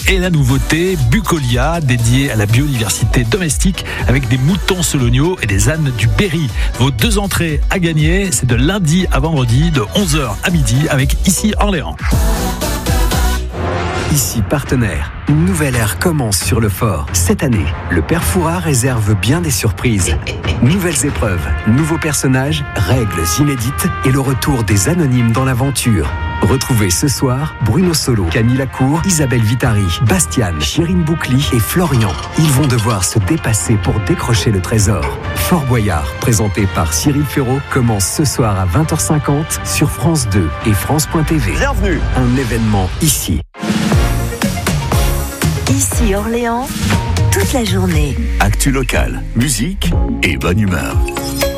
Et la nouveauté, Bucolia, dédiée à la biodiversité domestique avec des moutons soloniaux et des ânes du Berry. Vos 2 entrées à gagner, c'est de lundi à vendredi de 11h à midi avec Ici Orléans. Ici partenaire, une nouvelle ère commence sur le fort. Cette année, le Père Fouras réserve bien des surprises. Nouvelles épreuves, nouveaux personnages, règles inédites et le retour des anonymes dans l'aventure. Retrouvez ce soir Bruno Solo, Camille Lacour, Isabelle Vitari, Bastiane, Chirine Boucli et Florian. Ils vont devoir se dépasser pour décrocher le trésor. Fort Boyard, présenté par Cyril Ferraud, commence ce soir à 20h50 sur France 2 et France.tv. Bienvenue. Un événement ici. Ici Orléans, toute la journée. Actu locale, musique et bonne humeur.